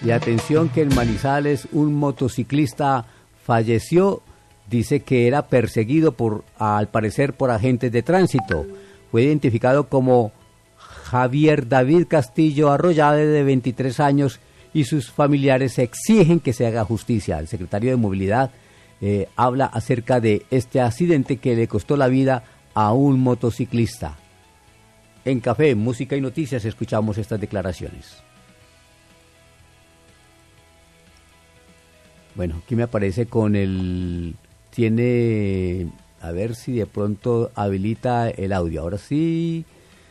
Y atención que en Manizales un motociclista falleció, dice que era perseguido al parecer por agentes de tránsito. Fue identificado como Javier David Castillo Arroyave, de 23 años, y sus familiares exigen que se haga justicia. El secretario de Movilidad habla acerca de este accidente que le costó la vida a un motociclista. En Café, Música y Noticias escuchamos estas declaraciones. Bueno, aquí me aparece con tiene, a ver si de pronto habilita el audio. Ahora sí,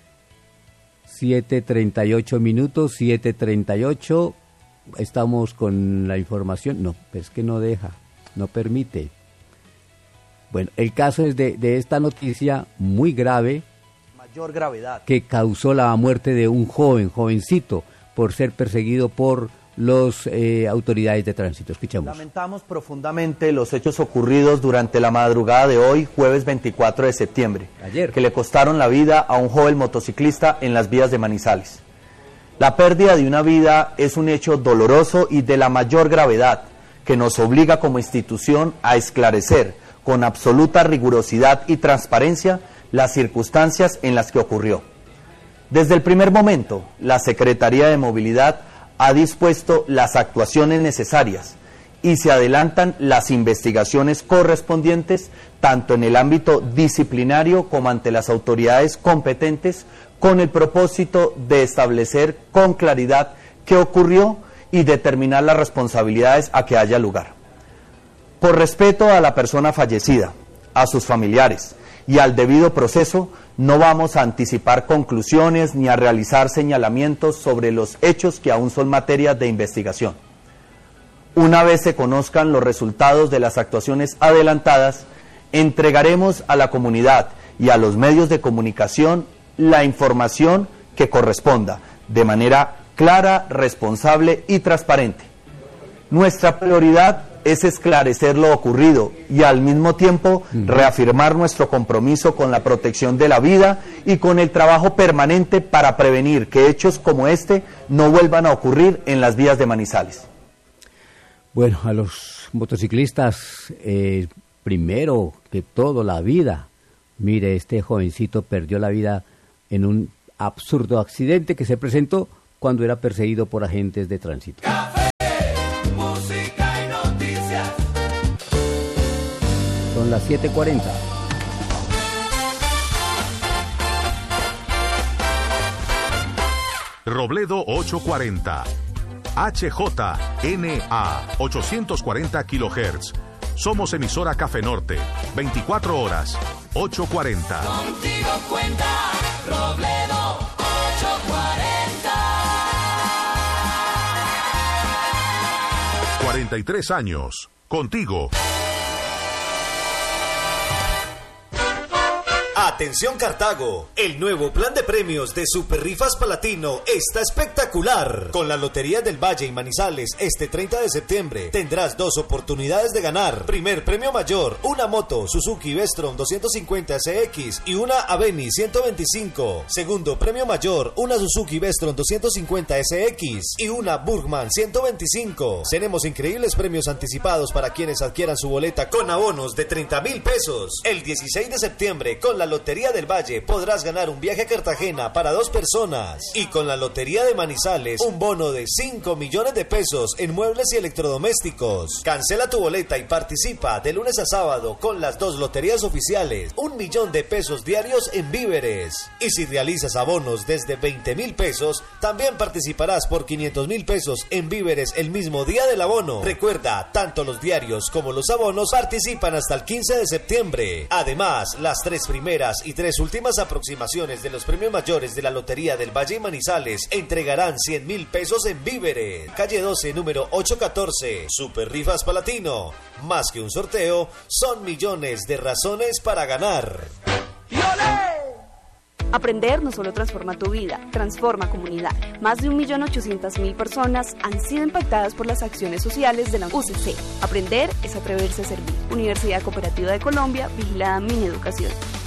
7:38 minutos, 7:38. Estamos con la información. No, es que no deja, no permite. Bueno, el caso es de esta noticia muy grave. Mayor gravedad. Que causó la muerte de un jovencito, por ser perseguido por las autoridades de tránsito. Escuchemos. Lamentamos profundamente los hechos ocurridos durante la madrugada de hoy, jueves 24 de septiembre, ayer, que le costaron la vida a un joven motociclista en las vías de Manizales. La pérdida de una vida es un hecho doloroso y de la mayor gravedad, que nos obliga como institución a esclarecer con absoluta rigurosidad y transparencia las circunstancias en las que ocurrió. Desde el primer momento, la Secretaría de Movilidad ha dispuesto las actuaciones necesarias y se adelantan las investigaciones correspondientes tanto en el ámbito disciplinario como ante las autoridades competentes, con el propósito de establecer con claridad qué ocurrió y determinar las responsabilidades a que haya lugar. Por respeto a la persona fallecida, a sus familiares y al debido proceso, no vamos a anticipar conclusiones ni a realizar señalamientos sobre los hechos que aún son materia de investigación. Una vez se conozcan los resultados de las actuaciones adelantadas, entregaremos a la comunidad y a los medios de comunicación la información que corresponda, de manera clara, responsable y transparente. Nuestra prioridad es esclarecer lo ocurrido y al mismo tiempo reafirmar nuestro compromiso con la protección de la vida y con el trabajo permanente para prevenir que hechos como este no vuelvan a ocurrir en las vías de Manizales. Bueno, a los motociclistas, primero que todo, la vida. Mire, este jovencito perdió la vida en un absurdo accidente que se presentó cuando era perseguido por agentes de tránsito. Son las 7:40. Robledo 840. HJNA 840 kHz. Somos emisora Café Norte. 24 horas. 840. Contigo cuenta Robledo 840. 43 años. Contigo. Atención Cartago, el nuevo plan de premios de Superrifas Palatino está espectacular. Con la Lotería del Valle y Manizales este 30 de septiembre tendrás 2 oportunidades de ganar. Primer premio mayor, una moto Suzuki Vestron 250 SX y una Aveni 125. Segundo premio mayor, una Suzuki Vestron 250 SX y una Burgman 125. Tenemos increíbles premios anticipados para quienes adquieran su boleta con abonos de 30,000 pesos. El 16 de septiembre con la Lotería del Valle podrás ganar un viaje a Cartagena para 2 personas y con la Lotería de Manizales un bono de 5 millones de pesos en muebles y electrodomésticos. Cancela tu boleta y participa de lunes a sábado con las 2 loterías oficiales, 1 millón de pesos diarios en víveres. Y si realizas abonos desde 20,000 pesos, también participarás por 500,000 pesos en víveres el mismo día del abono. Recuerda, tanto los diarios como los abonos participan hasta el 15 de septiembre. Además, las 3 primeras y 3 últimas aproximaciones de los premios mayores de la Lotería del Valle y Manizales entregarán 100,000 pesos en víveres. Calle 12, número 814. Superrifas Palatino. Más que un sorteo, son millones de razones para ganar. Aprender no solo transforma tu vida, transforma comunidad. Más de 1.800.000 personas han sido impactadas por las acciones sociales de la UCC. Aprender es atreverse a servir. Universidad Cooperativa de Colombia, vigilada Mineducación.